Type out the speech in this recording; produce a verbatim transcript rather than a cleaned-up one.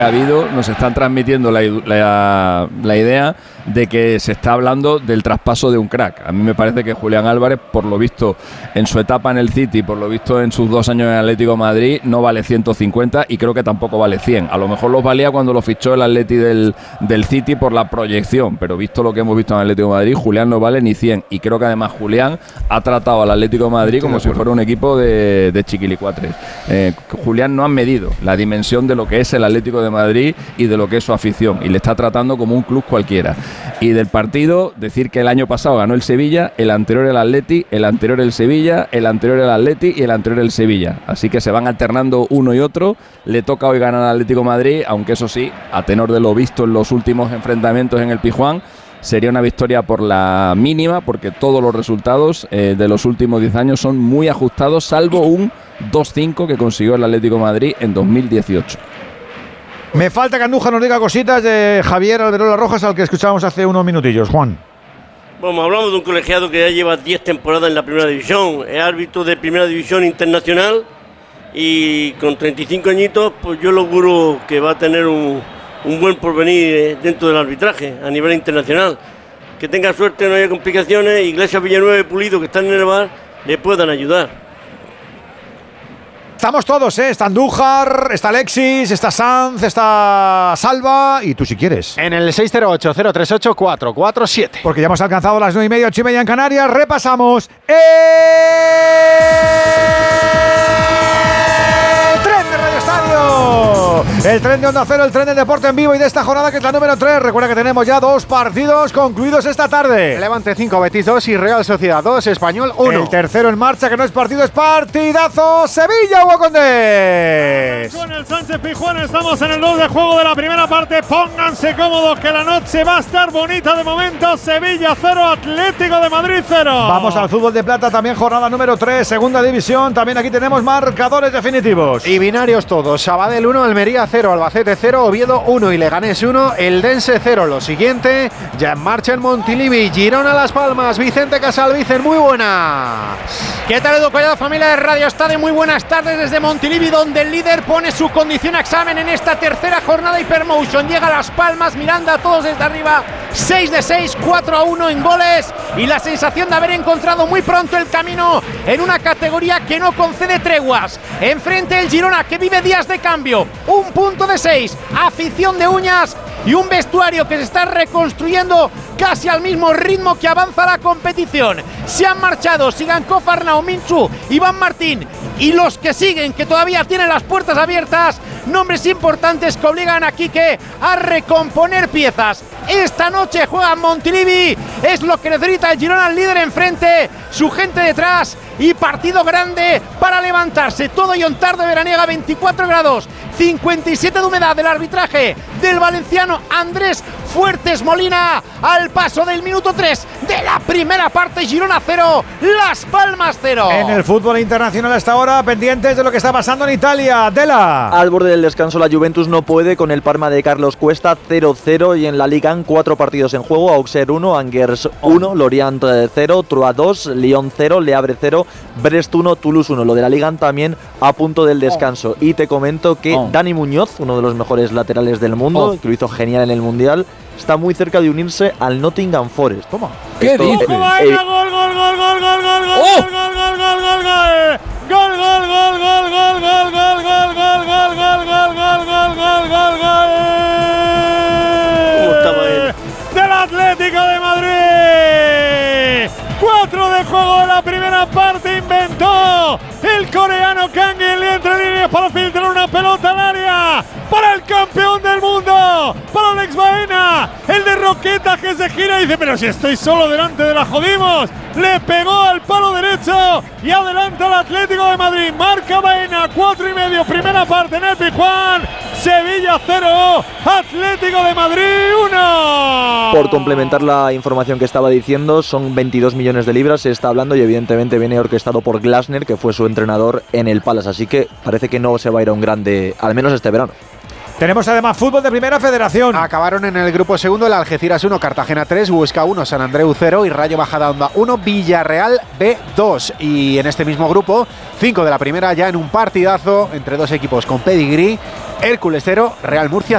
ha habido, nos están transmitiendo la, la, la idea de que se está hablando del traspaso de un crack. A mí me parece que Julián Álvarez, por lo visto en su etapa en el City, por lo visto en sus dos años en el Atlético de Madrid, no vale ciento cincuenta y creo que tampoco vale cien. A lo mejor los valía cuando lo fichó el Atleti del, del City por la proyección, pero visto lo que hemos visto en el Atlético de Madrid, Julián no vale ni cien. Y creo que además Julián ha tratado al Atlético de Madrid como si fuera un equipo de, de chiquilicuatres. Eh, Julián no ha medido la dimensión de lo que es el Atlético de Madrid y de lo que es su afición, y le está tratando como un club cualquiera. Y del partido, decir que el año pasado ganó el Sevilla, el anterior el Atleti, el anterior el Sevilla, el anterior el Atleti y el anterior el Sevilla. Así que se van alternando uno y otro. Le toca hoy ganar al Atlético de Madrid, aunque eso sí, a tenor de lo visto en los últimos enfrentamientos en el Pizjuán, sería una victoria por la mínima, porque todos los resultados eh, de los últimos diez años son muy ajustados, salvo un dos cinco que consiguió el Atlético de Madrid en dos mil dieciocho. Me falta que Andújar nos diga cositas de Javier Alberola Rojas, al que escuchábamos hace unos minutillos. Juan. Bueno, hablamos de un colegiado que ya lleva diez temporadas en la primera división, es árbitro de primera división internacional y con treinta y cinco añitos, pues yo lo auguro que va a tener un, un buen porvenir dentro del arbitraje a nivel internacional. Que tenga suerte, no haya complicaciones, Iglesias, Villanueva y Pulido, que están en el bar, le puedan ayudar. Estamos todos, ¿eh? Está Andújar, está Alexis, está Sanz, está Salva y tú si quieres. En el seis cero ocho, cero tres ocho, cuatro cuatro siete. Porque ya hemos alcanzado las nueve y media, ocho y media en Canarias. Repasamos el tren de Radio Estadio. El tren de Onda Cero, el tren del deporte en vivo y de esta jornada que es la número tres. Recuerda que tenemos ya dos partidos concluidos esta tarde. Levante cinco, Betis dos y Real Sociedad dos, Español uno. El tercero en marcha, que no es partido, es partidazo. Sevilla, Hugo Condés. Con el Sánchez Pizjuán estamos en el dos de juego de la primera parte. Pónganse cómodos que la noche va a estar bonita de momento. Sevilla cero, Atlético de Madrid cero. Vamos al fútbol de plata, también jornada número tres, segunda división. También aquí tenemos marcadores definitivos. Y binarios todos. Sabadell uno, Almería cero, Albacete cero, Oviedo uno y Leganés uno, Eldense cero. Lo siguiente, ya en marcha en Montilivi, Girona Las Palmas, Vicente Casalvicen, muy buenas. ¿Qué tal, Edu Collado, familia de Radio Estadio? Muy buenas tardes desde Montilivi, donde el líder pone su condición a examen en esta tercera jornada Hypermotion. Llega a Las Palmas, Miranda, todos desde arriba, seis de seis, cuatro a uno en goles y la sensación de haber encontrado muy pronto el camino en una categoría que no concede treguas. Enfrente el Girona, que vive días de cambio, un punto de seis, afición de uñas y un vestuario que se está reconstruyendo casi al mismo ritmo que avanza la competición. Se han marchado Sigankov, Arnau, Minchu, Iván Martín y los que siguen, que todavía tienen las puertas abiertas, nombres importantes que obligan a Quique a recomponer piezas. Esta noche juega Montilivi, es lo que necesita el Girona, el líder enfrente, su gente detrás y partido grande para levantarse. Todo y tarde veraniega, veinticuatro grados, cincuenta y siete de humedad. Del arbitraje del valenciano Andrés Fuertes Molina al paso del minuto tres de la primera parte. Girona cero, Las Palmas cero. En el fútbol internacional hasta ahora, pendientes de lo que está pasando en Italia. Dela. Al borde del descanso, la Juventus no puede con el Parma de Carlos Cuesta, cero cero, y en la Liga cuatro partidos en juego: Auxerre uno, Angers uno, Lorient cero, Troyes dos, Lyon cero, Le Havre cero, Brest uno, Toulouse uno. Lo de la Liga también a punto del descanso. Y te comento que oh. Dani Muñoz, uno de los mejores laterales del mundo, oh. que lo hizo genial en el Mundial, está muy cerca de unirse al Nottingham Forest. Toma. ¿Qué dices? ¡Gol, gol, gol, gol, gol, gol, gol, gol, gol, gol, gol, gol, gol, gol, gol! Gol, gol, gol, gol, gol, gol, gol, gol, gol, gol, gol, gol, gol, gol, gol, gol, gol. ¿Cómo estaba él? Del Atlético de Madrid. Cuatro de juego de la primera parte, inventó el coreano Kang en entre líneas para filtrar una pelota al área para el campeón del mundo, para Alex Baena, el de Roqueta, que se gira y dice: pero si estoy solo delante de la jodimos. Le pegó al palo derecho y adelanta al Atlético de Madrid. Marca Baena, cuatro y medio, primera parte en el Pizjuán. Sevilla cero, Atlético de Madrid uno. Por complementar la información que estaba diciendo, son veintidós millones de libras, se está hablando, y evidentemente viene orquestado por Glasner, que fue su entrenador en el Palace, así que parece que no se va a ir a un grande, al menos este verano. Tenemos además fútbol de primera federación. Acabaron en el grupo segundo el Algeciras uno, Cartagena tres, Huesca uno, San Andreu cero y Rayo Majadahonda uno, Villarreal B dos. Y en este mismo grupo, cinco de la primera ya en un partidazo entre dos equipos con pedigrí: Hércules cero, Real Murcia